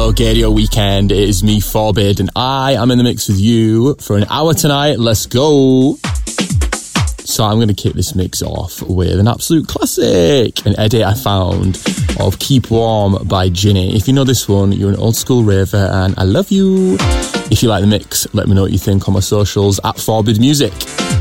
Hello, Gadio Weekend. It is me, Forbid, and I am in the mix with you for an hour tonight. Let's go. So I'm going to kick this mix off with an absolute classic, an edit I found of Keep Warm by Ginny. If you know this one, you're an old school raver and I love you. If you like the mix, let me know what you think on my socials at Forbid Music.